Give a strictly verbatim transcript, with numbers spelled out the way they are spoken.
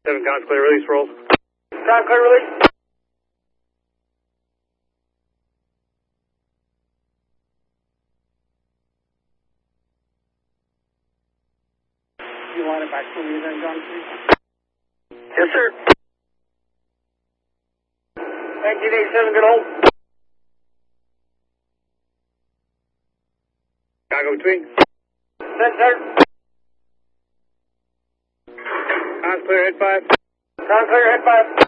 seven, Con's clear, release rolls. Con clear release. You line it back for me then, John, please? Yes, sir. nineteen eighty-seven, good hold. Chicago between. Set, sir. Con's clear, head five. Con clear, head five.